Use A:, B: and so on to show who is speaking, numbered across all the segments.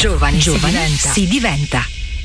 A: Giovani si diventa.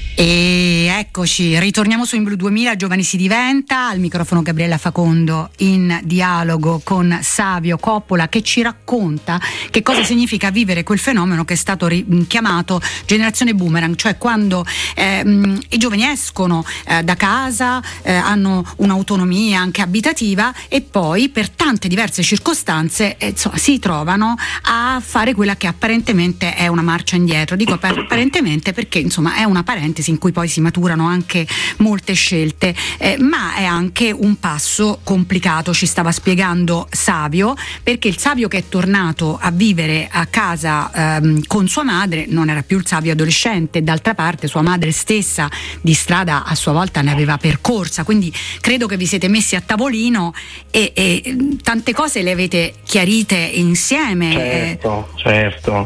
B: E eccoci, ritorniamo su In Blu 2000, Giovani si diventa, al microfono Gabriella Facondo in dialogo con Savio Coppola, che ci racconta che cosa significa vivere quel fenomeno che è stato chiamato generazione boomerang, cioè quando i giovani escono da casa, hanno un'autonomia anche abitativa e poi per tante diverse circostanze si trovano a fare quella che apparentemente è una marcia indietro. Dico apparentemente perché insomma è una parentesi in cui poi si maturano anche molte scelte, ma è anche un passo complicato, ci stava spiegando Savio, perché il Savio che è tornato a vivere a casa con sua madre non era più il Savio adolescente, d'altra parte sua madre stessa di strada a sua volta ne aveva percorsa, quindi credo che vi siete messi a tavolino e tante cose le avete chiarite insieme.
C: Certo.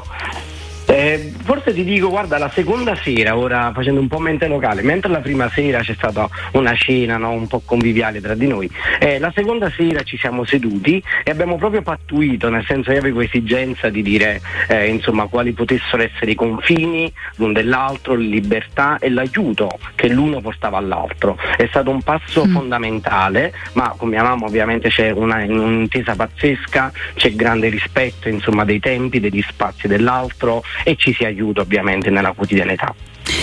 C: Forse ti dico, guarda, la seconda sera, ora facendo un po' mente locale, mentre la prima sera c'è stata una cena, no, un po' conviviale tra di noi, la seconda sera ci siamo seduti e abbiamo proprio pattuito, nel senso che avevo esigenza di dire insomma quali potessero essere i confini l'un dell'altro, la libertà e l'aiuto che l'uno portava all'altro. È stato un passo fondamentale, ma con mia mamma ovviamente c'è un'intesa pazzesca, c'è grande rispetto insomma dei tempi, degli spazi dell'altro e ci si aiuta ovviamente nella quotidianità.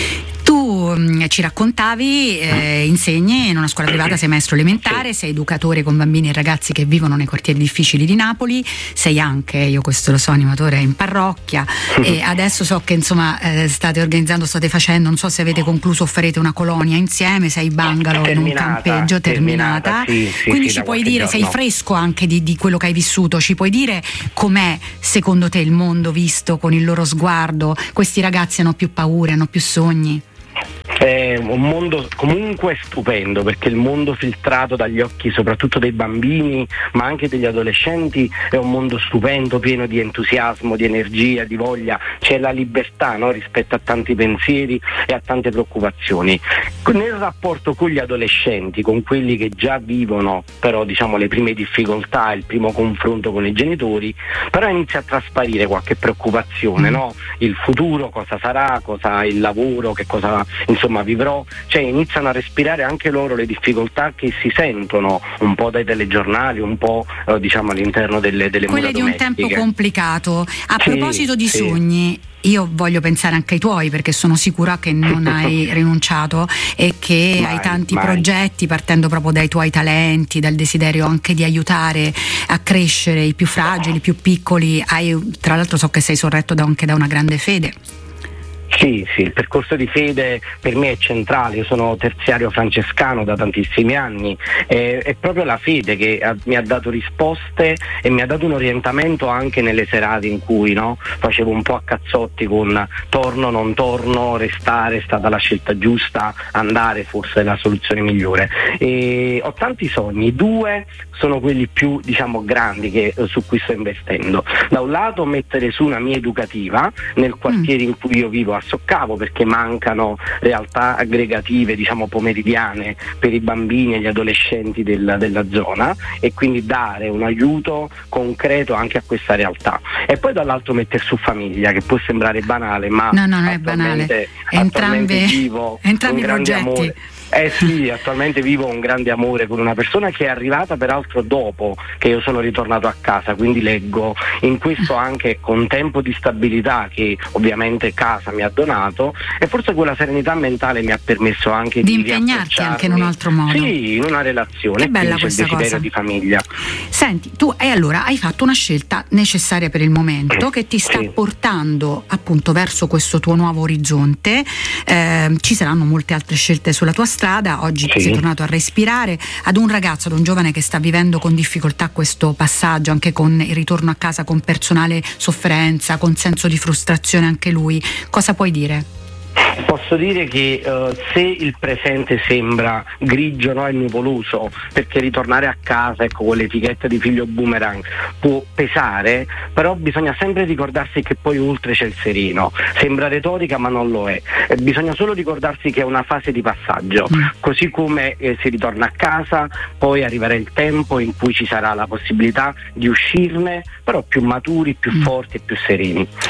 B: Tu ci raccontavi, insegni in una scuola privata, sei maestro elementare, sei educatore con bambini e ragazzi che vivono nei quartieri difficili di Napoli, sei anche, io questo lo so, animatore in parrocchia e adesso so che insomma state facendo, non so se avete concluso o farete una colonia insieme, sei bungalow in un campeggio terminata. Quindi ci puoi dire, sei fresco anche di quello che hai vissuto, ci puoi dire com'è secondo te il mondo visto con il loro sguardo? Questi ragazzi hanno più paure, hanno più sogni?
C: È un mondo comunque stupendo, perché il mondo filtrato dagli occhi soprattutto dei bambini ma anche degli adolescenti è un mondo stupendo, pieno di entusiasmo, di energia, di voglia, c'è la libertà, no, rispetto a tanti pensieri e a tante preoccupazioni. Nel rapporto con gli adolescenti, con quelli che già vivono però diciamo le prime difficoltà, il primo confronto con i genitori, però inizia a trasparire qualche preoccupazione, no? Il futuro, cosa sarà, cosa il lavoro, che cosa insomma vivrò, cioè iniziano a respirare anche loro le difficoltà che si sentono un po' dai telegiornali, un po' diciamo all'interno delle
B: quelle
C: mura
B: di un tempo complicato. A proposito di sogni, io voglio pensare anche ai tuoi, perché sono sicura che non hai rinunciato e che hai tanti progetti, partendo proprio dai tuoi talenti, dal desiderio anche di aiutare a crescere i più fragili, i più piccoli. Tra l'altro so che sei sorretto anche da una grande fede.
C: Sì, il percorso di fede per me è centrale, io sono terziario francescano da tantissimi anni, è proprio la fede che mi ha dato risposte e mi ha dato un orientamento anche nelle serate in cui facevo un po' a cazzotti con torno, non torno, restare è stata la scelta giusta, andare forse è la soluzione migliore. E ho tanti sogni, 2 sono quelli più grandi su cui sto investendo. Da un lato mettere su una mia educativa nel quartiere in cui io vivo a Soccavo, perché mancano realtà aggregative pomeridiane per i bambini e gli adolescenti della zona, e quindi dare un aiuto concreto anche a questa realtà. E poi dall'altro mettere su famiglia, che può sembrare banale, ma
B: no, non è banale, entrambi i progetti.
C: Amore. Sì, attualmente vivo un grande amore con una persona che è arrivata peraltro dopo che io sono ritornato a casa, quindi leggo in questo anche con tempo di stabilità che ovviamente casa mi ha donato, e forse quella serenità mentale mi ha permesso anche di
B: impegnarti anche in un altro modo.
C: Sì, in una relazione.
B: Che bella questa cosa.
C: Di famiglia.
B: Senti, tu allora hai fatto una scelta necessaria per il momento che ti sta portando appunto verso questo tuo nuovo orizzonte. Ci saranno molte altre scelte sulla tua strada. Oggi sei tornato a respirare, ad un ragazzo, ad un giovane che sta vivendo con difficoltà questo passaggio, anche con il ritorno a casa con personale sofferenza, con senso di frustrazione anche lui. Cosa puoi dire?
C: Posso dire che se il presente sembra grigio e nuvoloso, perché ritornare a casa con l'etichetta di figlio boomerang può pesare, però bisogna sempre ricordarsi che poi oltre c'è il sereno. Sembra retorica ma non lo è, bisogna solo ricordarsi che è una fase di passaggio, così come si ritorna a casa, poi arriverà il tempo in cui ci sarà la possibilità di uscirne, però più maturi, più forti e più sereni.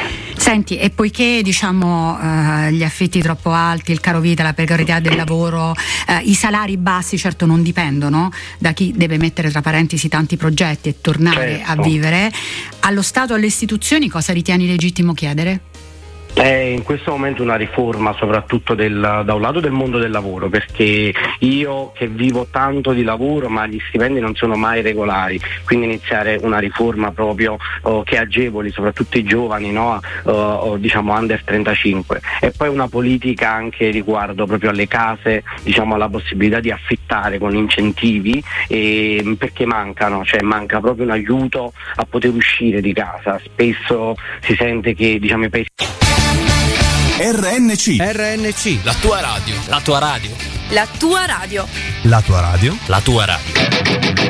B: Senti, e poiché gli affitti troppo alti, il caro vita, la precarietà del lavoro, i salari bassi certo non dipendono da chi deve mettere tra parentesi tanti progetti e tornare a vivere, allo Stato e alle istituzioni cosa ritieni legittimo chiedere?
C: In questo momento una riforma soprattutto da un lato del mondo del lavoro, perché io che vivo tanto di lavoro ma gli stipendi non sono mai regolari, quindi iniziare una riforma proprio che agevoli soprattutto i giovani, no? Under 35, e poi una politica anche riguardo proprio alle case, alla possibilità di affittare con incentivi, perché manca proprio un aiuto a poter uscire di casa. Spesso si sente che i paesi
D: RNC, la tua radio.
A: La tua radio.
E: La tua radio.
D: La tua radio.
A: La tua radio.